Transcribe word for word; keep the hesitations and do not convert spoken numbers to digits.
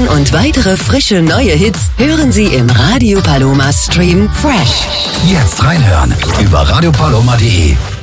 und weitere frische neue Hits hören Sie im Radio Paloma Stream Fresh. Jetzt reinhören über radio paloma punkt de.